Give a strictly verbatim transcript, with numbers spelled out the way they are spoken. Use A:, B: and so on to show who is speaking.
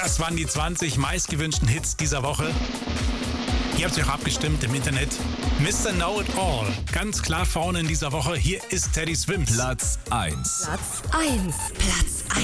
A: Das waren die zwanzig meistgewünschten Hits dieser Woche. Ihr habt euch auch abgestimmt im Internet. Mister Know-It-All, ganz klar vorne in dieser Woche. Hier ist Teddy Swims.
B: Platz eins.
C: Platz eins. Platz